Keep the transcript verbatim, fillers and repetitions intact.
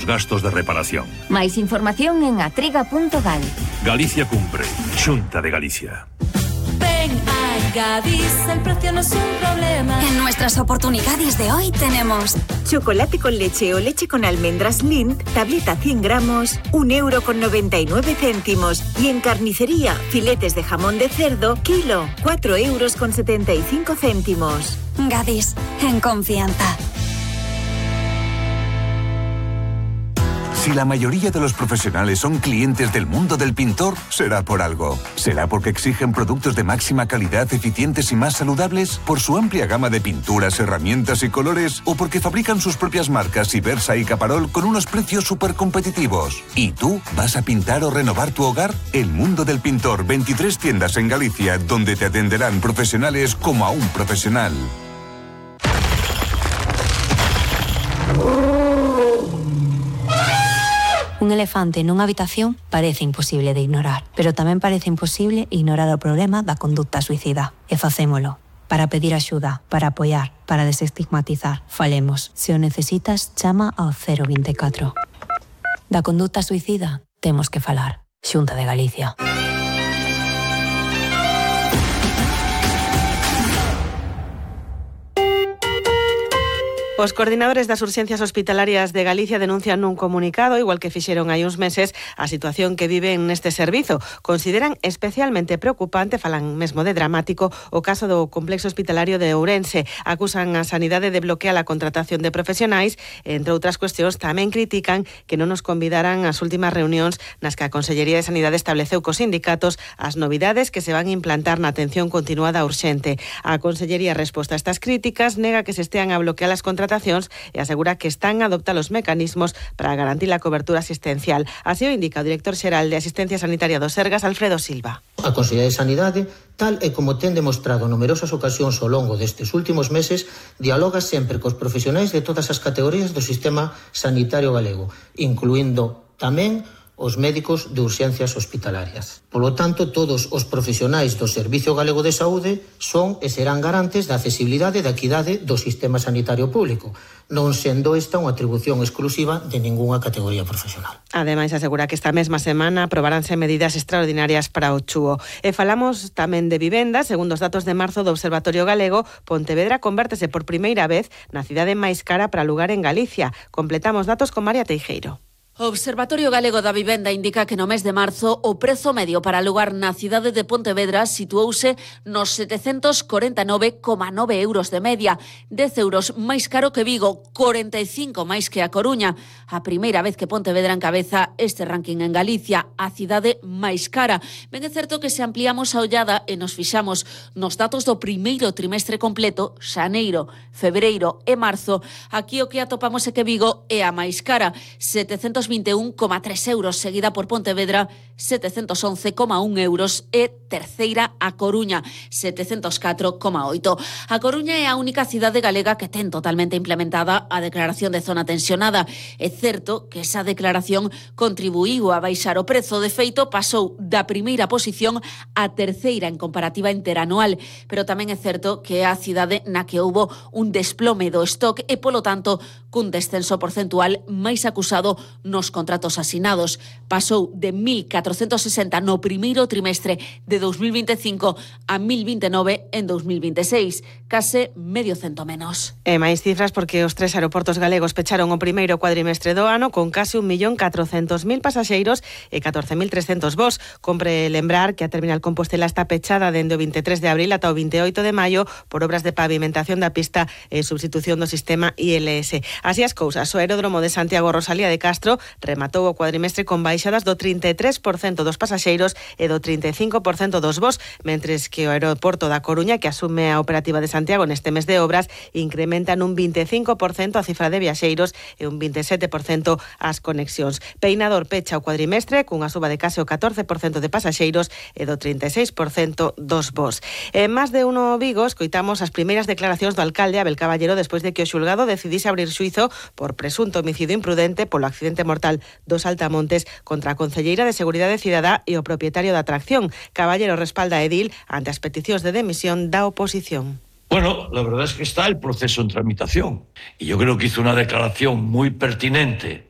gastos de reparación. Máis información en atriga punto gal. Galicia cumpre. Xunta de Galicia. Ven a Gadis, el precio no es un problema. En nuestras oportunidades de hoy tenemos chocolate con leche o leche con almendras Lindt, tableta cien gramos, un euro con noventa y nueve céntimos. Y en carnicería, filetes de jamón de cerdo, kilo, cuatro euros con setenta y cinco céntimos. Gadis, en confianza. Si la mayoría de los profesionales son clientes del mundo del pintor, será por algo. ¿Será porque exigen productos de máxima calidad, eficientes y más saludables? ¿Por su amplia gama de pinturas, herramientas y colores? ¿O porque fabrican sus propias marcas Ibersa y Caparol con unos precios súper competitivos? ¿Y tú vas a pintar o renovar tu hogar? El mundo del pintor, veintitrés tiendas en Galicia, donde te atenderán profesionales como a un profesional. Un elefante nunha habitación parece imposible de ignorar, pero tamén parece imposible ignorar o problema da conducta suicida. E facémolo. Para pedir axuda, para apoiar, para desestigmatizar. Falemos. Se o necesitas, chama ao cero veinticuatro. Da conduta suicida, temos que falar. Xunta de Galicia. Os coordinadores das urxencias hospitalarias de Galicia denuncian nun comunicado, igual que fixeron hai uns meses, a situación que viven neste servizo. Consideran especialmente preocupante, falan mesmo de dramático, o caso do complexo hospitalario de Ourense. Acusan a Sanidade de bloquear a contratación de profesionais, entre outras cuestións tamén critican que non nos convidaran ás últimas reunións nas que a Consellería de Sanidade estableceu cos sindicatos as novidades que se van a implantar na atención continuada urxente. A Consellería resposta a estas críticas, nega que se estean a bloquear as contratacións e asegura que están a adoptar os mecanismos para garantir a cobertura asistencial. Así o indica o director xeral de Asistencia Sanitaria do Sergas, Alfredo Silva. A Consellería de Sanidade, tal e como ten demostrado numerosas ocasións ao longo destes últimos meses, dialoga sempre cos profesionais de todas as categorías do sistema sanitario galego, incluindo tamén os médicos de urxencias hospitalarias. Polo tanto, todos os profesionais do Servicio Galego de Saúde son e serán garantes da accesibilidade e da equidade do sistema sanitario público, non sendo esta unha atribución exclusiva de ningunha categoría profesional. Ademais, asegura que esta mesma semana aprobaránse medidas extraordinarias para o Chúo. E falamos tamén de vivenda. Segundo os datos de marzo do Observatorio Galego, Pontevedra convértese por primeira vez na cidade máis cara para alugar en Galicia. Completamos datos con María Teijeiro. O Observatorio Galego da Vivenda indica que no mes de marzo o prezo medio para alugar na cidade de Pontevedra situouse nos setecentos corenta e nove coma nove euros de media, dez euros máis caro que Vigo, corenta e cinco máis que a Coruña. A primeira vez que Pontevedra encabeza este ranking en Galicia, a cidade máis cara. Ben é certo que se ampliamos a ollada e nos fixamos nos datos do primeiro trimestre completo, xaneiro, febreiro e marzo, aquí o que atopamos é que Vigo é a máis cara, setecentos vinte e un coma tres euros, seguida por Pontevedra, setecentos once coma un euros e terceira a Coruña, setecentos catro coma oito. A Coruña é a única cidade galega que ten totalmente implementada a declaración de zona tensionada. É certo que esa declaración contribuiu a baixar o prezo, de feito pasou da primeira posición a terceira en comparativa interanual, pero tamén é certo que é a cidade na que houbo un desplome do stock e, polo tanto, cun descenso porcentual máis acusado nos contratos asinados. Pasou de mil catrocentos sesenta no primeiro trimestre de dos mil vinte e cinco a mil vinte e nove en dos mil vinte e seis, case medio cento menos. E máis cifras porque os tres aeroportos galegos pecharon o primeiro cuadrimestre do ano con case un millón catrocentos mil pasaxeiros e catorce mil trescentos voos. Compre lembrar que a terminal Compostela está pechada dende o vinte e tres de abril ata o vinte e oito de maio por obras de pavimentación da pista e substitución do sistema I L S. Así as cousas, o aeródromo de Santiago Rosalía de Castro rematou o cuadrimestre con baixadas do trinta e tres por cento dos pasaxeiros e do trinta e cinco por cento dos voos, mentres que o aeroporto da Coruña, que asume a operativa de Santiago neste mes de obras, incrementa nun vinte e cinco por cento a cifra de viaxeiros e un vinte e sete por cento as conexións. Peinador pecha o cuadrimestre cunha suba de case o catorce por cento de pasaxeiros e do trinta e seis por cento dos voos. En máis de uno Vigo, escoitamos as primeiras declaracións do alcalde Abel Caballero despois de que o xulgado decidise abrir xuízo por presunto homicidio imprudente polo accidente mortal dos Altamontes contra a concelleira de Seguridade Cidadá e o propietario da atracción. Caballero respalda a edil ante as peticións de demisión da oposición. Bueno, la verdad es que está el proceso en tramitación y yo creo que hizo una declaración muy pertinente